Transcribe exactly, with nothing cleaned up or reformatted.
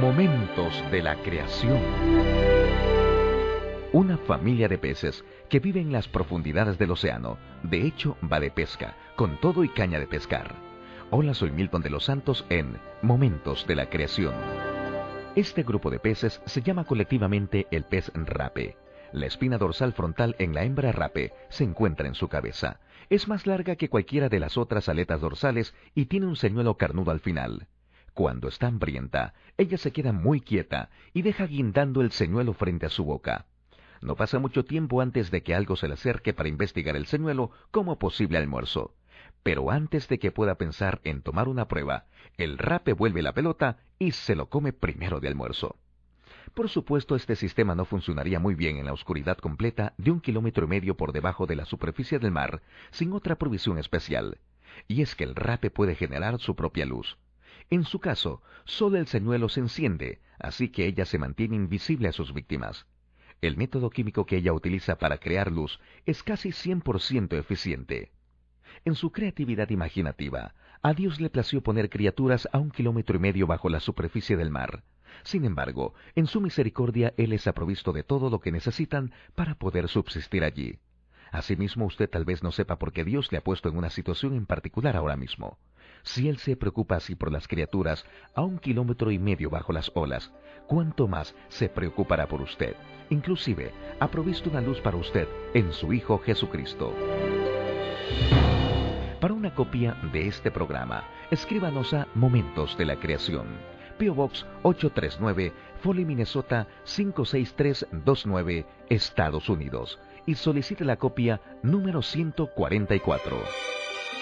Momentos de la creación. Una familia de peces que vive en las profundidades del océano, de hecho va de pesca, con todo y caña de pescar. Hola, soy Milton de los Santos en Momentos de la Creación. Este grupo de peces se llama colectivamente el pez rape. La espina dorsal frontal en la hembra rape se encuentra en su cabeza. Es más larga que cualquiera de las otras aletas dorsales y tiene un señuelo carnudo al final. Cuando está hambrienta, ella se queda muy quieta y deja guindando el señuelo frente a su boca. No pasa mucho tiempo antes de que algo se le acerque para investigar el señuelo como posible almuerzo. Pero antes de que pueda pensar en tomar una prueba, el rape vuelve la pelota y se lo come primero de almuerzo. Por supuesto, este sistema no funcionaría muy bien en la oscuridad completa de un kilómetro y medio por debajo de la superficie del mar, sin otra provisión especial. Y es que el rape puede generar su propia luz. En su caso, solo el señuelo se enciende, así que ella se mantiene invisible a sus víctimas. El método químico que ella utiliza para crear luz es casi cien por ciento eficiente. En su creatividad imaginativa, a Dios le plació poner criaturas a un kilómetro y medio bajo la superficie del mar. Sin embargo, en su misericordia Él les ha provisto de todo lo que necesitan para poder subsistir allí. Asimismo, usted tal vez no sepa por qué Dios le ha puesto en una situación en particular ahora mismo. Si Él se preocupa así por las criaturas a un kilómetro y medio bajo las olas, ¿cuánto más se preocupará por usted? Inclusive, ha provisto una luz para usted en su Hijo Jesucristo. Para una copia de este programa, escríbanos a Momentos de la Creación, P O Box ocho tres nueve, Foley, Minnesota cinco seis tres dos nueve, Estados Unidos, y solicite la copia número ciento cuarenta y cuatro.